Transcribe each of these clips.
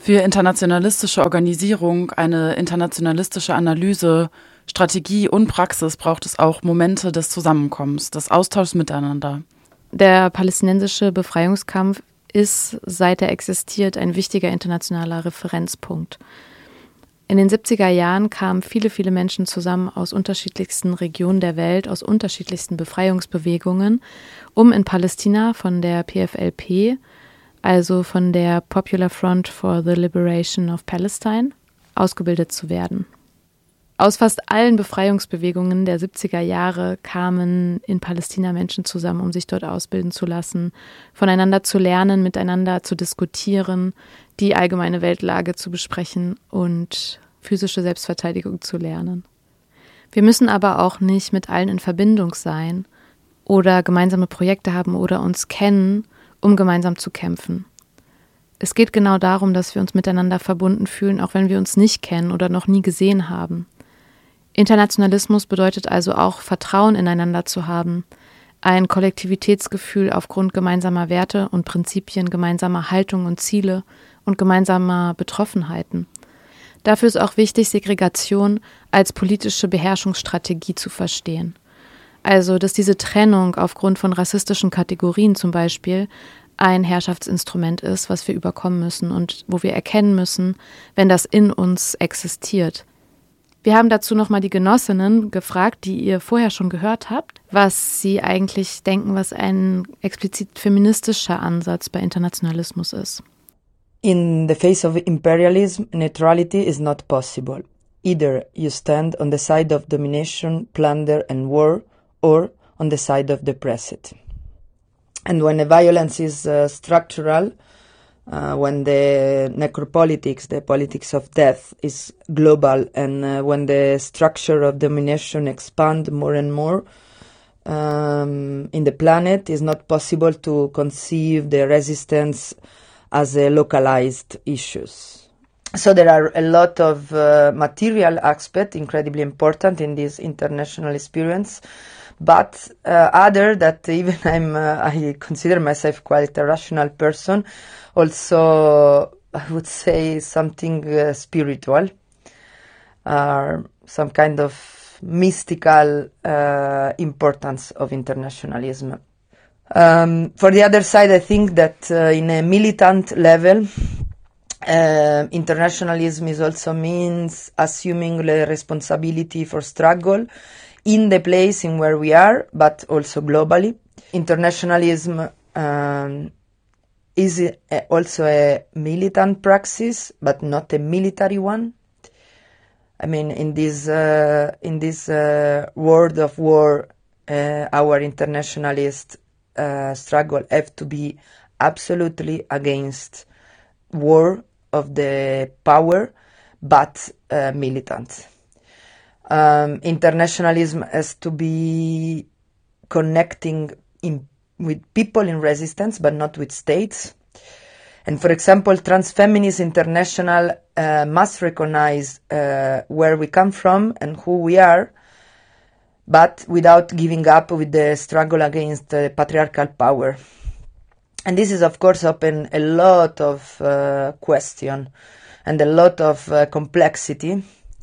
Für internationalistische Organisierung, eine internationalistische Analyse, Strategie und Praxis braucht es auch Momente des Zusammenkommens, des Austauschs miteinander. Der palästinensische Befreiungskampf ist, seit er existiert, ein wichtiger internationaler Referenzpunkt. In den 70er Jahren kamen viele Menschen zusammen aus unterschiedlichsten Regionen der Welt, aus unterschiedlichsten Befreiungsbewegungen, um in Palästina von der PFLP, also von der Popular Front for the Liberation of Palestine, ausgebildet zu werden. Aus fast allen Befreiungsbewegungen der 70er Jahre kamen in Palästina Menschen zusammen, um sich dort ausbilden zu lassen, voneinander zu lernen, miteinander zu diskutieren, die allgemeine Weltlage zu besprechen und physische Selbstverteidigung zu lernen. Wir müssen aber auch nicht mit allen in Verbindung sein oder gemeinsame Projekte haben oder uns kennen, um gemeinsam zu kämpfen. Es geht genau darum, dass wir uns miteinander verbunden fühlen, auch wenn wir uns nicht kennen oder noch nie gesehen haben. Internationalismus bedeutet also auch, Vertrauen ineinander zu haben, ein Kollektivitätsgefühl aufgrund gemeinsamer Werte und Prinzipien, gemeinsamer Haltungen und Ziele und gemeinsamer Betroffenheiten. Dafür ist auch wichtig, Segregation als politische Beherrschungsstrategie zu verstehen. Also, dass diese Trennung aufgrund von rassistischen Kategorien zum Beispiel ein Herrschaftsinstrument ist, was wir überkommen müssen und wo wir erkennen müssen, wenn das in uns existiert. Wir haben dazu nochmal die Genossinnen gefragt, die ihr vorher schon gehört habt, was sie eigentlich denken, was ein explizit feministischer Ansatz bei Internationalismus ist. In the face of imperialism, neutrality is not possible. Either you stand on the side of domination, plunder and war, or on the side of the oppressed. And when the violence is structural, when the necropolitics, the politics of death, is global, and when the structure of domination expands more and more in the planet, it's not possible to conceive the resistance as a localized issues. So there are a lot of material aspects incredibly important in this international experience, but other that even I consider myself quite a rational person, also I would say something spiritual, some kind of mystical importance of internationalism. For the other side, I think that in a militant level, internationalism is also means assuming the responsibility for struggle in the place in where we are, but also globally. Internationalism is also a militant praxis, but not a military one. I mean, in this world of war, our internationalist struggle have to be absolutely against war of the power, but militant. Internationalism has to be connecting with people in resistance, but not with states. And for example, Transfeminist International must recognize where we come from and who we are, but without giving up with the struggle against patriarchal power. And this is, of course, open a lot of question and a lot of complexity.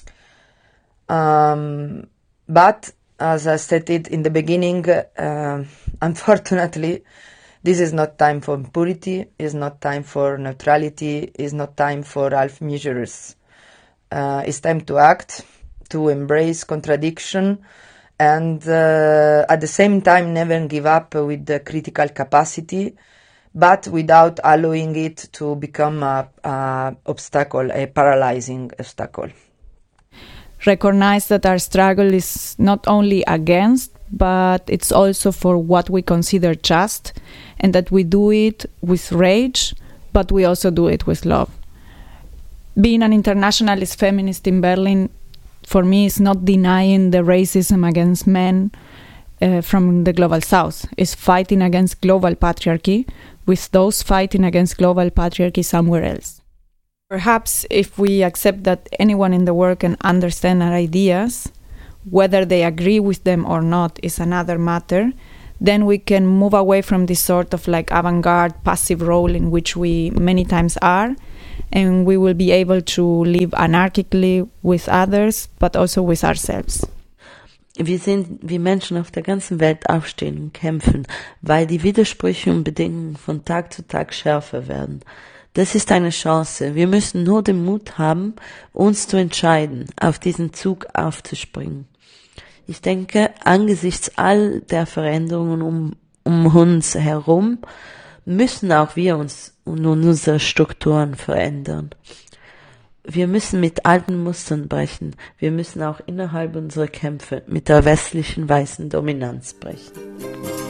But as I stated in the beginning, unfortunately, this is not time for purity, is not time for neutrality, is not time for half measures. It's time to act, to embrace contradiction, and at the same time never give up with the critical capacity, but without allowing it to become a obstacle, a paralyzing obstacle. Recognize that our struggle is not only against, but it's also for what we consider just, and that we do it with rage, but we also do it with love. Being an internationalist feminist in Berlin, for me, is not denying the racism against men from the global south. It's fighting against global patriarchy with those fighting against global patriarchy somewhere else. Perhaps if we accept that anyone in the world can understand our ideas, whether they agree with them or not is another matter, then we can move away from this sort of like avant-garde passive role in which we many times are, and we will be able to live anarchically with others, but also with ourselves. Wir sehen, wie Menschen auf der ganzen Welt aufstehen und kämpfen, weil die Widersprüche und Bedingungen von Tag zu Tag schärfer werden. Das ist eine Chance. Wir müssen nur den Mut haben, uns zu entscheiden, auf diesen Zug aufzuspringen. Ich denke, angesichts all der Veränderungen um uns herum, müssen auch wir uns und unsere Strukturen verändern. Wir müssen mit alten Mustern brechen. Wir müssen auch innerhalb unserer Kämpfe mit der westlichen weißen Dominanz brechen.